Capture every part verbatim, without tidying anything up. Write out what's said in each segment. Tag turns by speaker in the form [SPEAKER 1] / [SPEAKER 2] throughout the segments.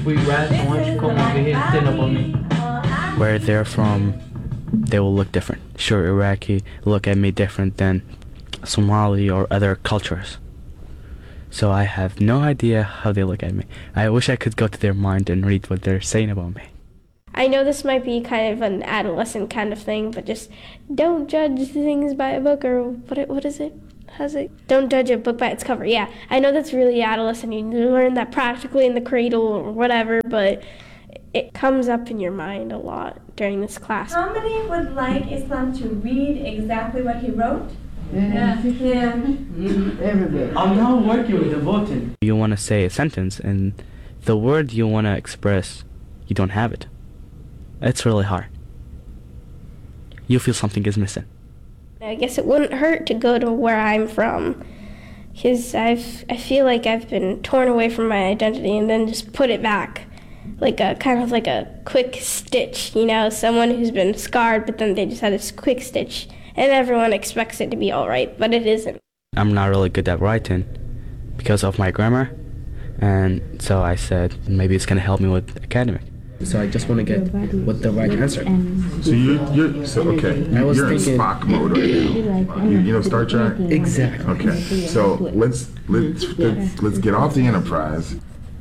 [SPEAKER 1] we rap, I want you to come over here and stand up on me.
[SPEAKER 2] Where they're from, they will look different. Sure, Iraqi look at me different than Somali or other cultures. So I have no idea how they look at me. I wish I could go to their mind and read what they're saying about me.
[SPEAKER 3] I know this might be kind of an adolescent kind of thing, but just don't judge things by a book, or what what is it? How's it? Don't judge a book by its cover. Yeah, I know that's really adolescent. You learn that practically in the cradle or whatever, but it comes up in your mind a lot during this class.
[SPEAKER 4] How many would like Islam to read exactly what he wrote?
[SPEAKER 5] Yeah.
[SPEAKER 4] Yeah.
[SPEAKER 5] Everybody.
[SPEAKER 1] I'm not working with the voting.
[SPEAKER 2] You want to say a sentence, and the word you want to express, you don't have it. It's really hard. You feel something is missing.
[SPEAKER 3] I guess it wouldn't hurt to go to where I'm from, because I've I feel like I've been torn away from my identity and then just put it back, like a kind of like a quick stitch, you know, someone who's been scarred, but then they just had this quick stitch, and everyone expects it to be all right, but it isn't.
[SPEAKER 2] I'm not really good at writing because of my grammar, and so I said maybe it's gonna help me with academic.
[SPEAKER 6] So I just want to get what the right answer.
[SPEAKER 7] So you, you're so okay.
[SPEAKER 6] I was
[SPEAKER 7] You're in
[SPEAKER 6] thinking-
[SPEAKER 7] Spock mode right now. You, you know Star Trek.
[SPEAKER 6] Exactly.
[SPEAKER 7] Okay. So let's let's let's, let's get off the Enterprise.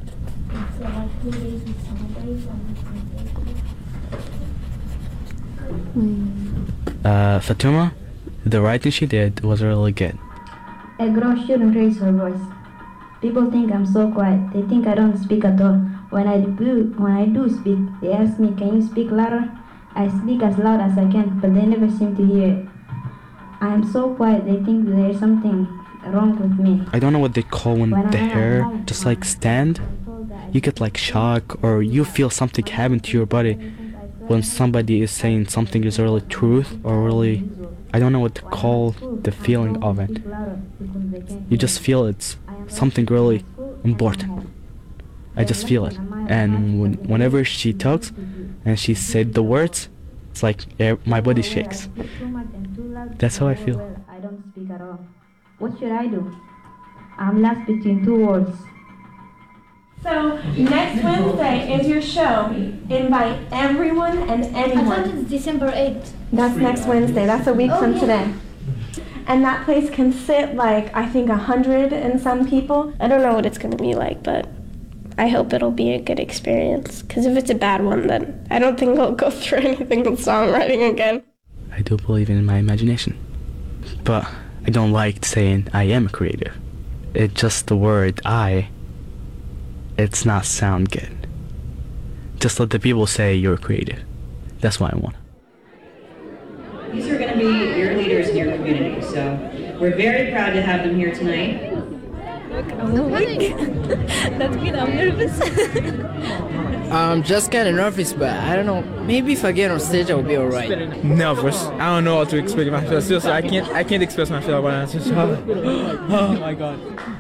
[SPEAKER 2] Uh, Fatuma, the writing she did was really good.
[SPEAKER 8] A girl shouldn't raise her voice. People think I'm so quiet. They think I don't speak at all. When I do, when I do speak, they ask me, "Can you speak louder?" I speak as loud as I can, but they never seem to hear it. I am so quiet. They think there's something wrong with me.
[SPEAKER 2] I don't know what they call when
[SPEAKER 8] When
[SPEAKER 2] the
[SPEAKER 8] I'm at
[SPEAKER 2] hair
[SPEAKER 8] home,
[SPEAKER 2] just like stand. You get like shock, or you feel something happen to your body when somebody is saying something is really truth, or really, I don't know what to call the feeling of it. You just feel it's something really important. I just feel it. And when, whenever she talks and she said the words, it's like eh, my body shakes. That's how I feel.
[SPEAKER 8] I don't speak at all. What should I do? I'm lost between two words.
[SPEAKER 4] So next Wednesday is your show. Invite everyone and anyone.
[SPEAKER 9] I thought it's December eighth.
[SPEAKER 4] That's next Wednesday. That's a week
[SPEAKER 9] Oh,
[SPEAKER 4] from
[SPEAKER 9] yeah.
[SPEAKER 4] today. And that place can sit like, I think, a hundred and some people.
[SPEAKER 3] I don't know what it's going to be like, but I hope it'll be a good experience, because if it's a bad one, then I don't think I'll go through anything with songwriting again.
[SPEAKER 2] I do believe in my imagination, but I don't like saying I am creative. It's just the word I, it's not sound good. Just let the people say you're creative. That's what I want.
[SPEAKER 10] These are going to be your leaders in your community, so we're very proud to have them here tonight.
[SPEAKER 9] Look, I'm weak. That's good, I'm nervous.
[SPEAKER 6] I'm just kind of nervous, but I don't know. Maybe if I get on stage, I'll be alright.
[SPEAKER 11] Nervous. I don't know how to express myself. Seriously, I can't. I can't express myself when I'm just. Oh my god.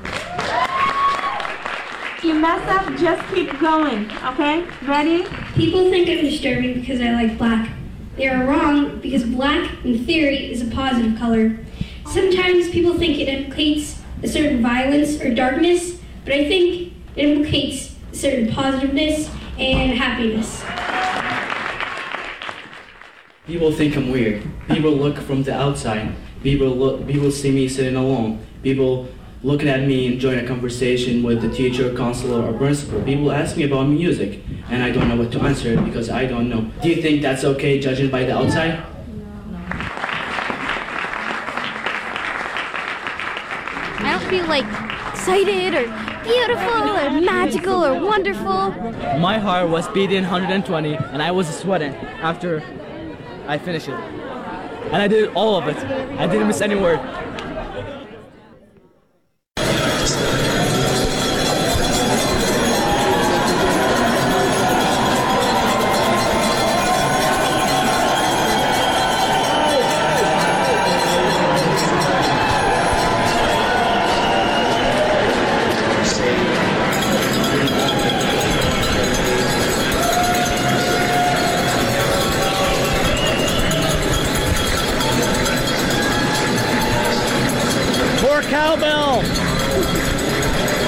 [SPEAKER 4] If you mess up, just keep going, okay? Ready?
[SPEAKER 9] People think I'm disturbing because I like black. They are wrong because black, in theory, is a positive color. Sometimes people think it implicates a certain violence or darkness, but I think it implicates a certain positiveness and happiness.
[SPEAKER 1] People think I'm weird. People look from the outside. People look. People see me sitting alone. People looking at me enjoying a conversation with the teacher, counselor, or principal. People ask me about music, and I don't know what to answer because I don't know. Do you think that's okay, judging by the outside?
[SPEAKER 9] I don't feel like excited or beautiful or magical or wonderful.
[SPEAKER 11] My heart was beating one hundred twenty, and I was sweating after I finished it. And I did all of it. I didn't miss any word.